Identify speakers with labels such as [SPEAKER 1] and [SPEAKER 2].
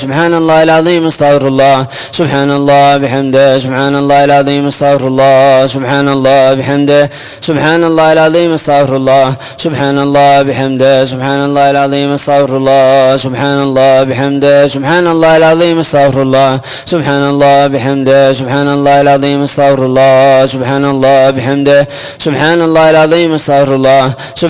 [SPEAKER 1] سبحان الله العظيم استغفر الله سبحان الله بحمده سبحان الله العظيم استغفر الله سبحان الله بحمده سبحان الله العظيم استغفر الله سبحان الله بحمده سبحان الله العظيم استغفر الله سبحان الله بحمده سبحان الله العظيم استغفر الله سبحان الله بحمده سبحان الله العظيم استغفر الله سبحان الله بحمده سبحان الله العظيم استغفر الله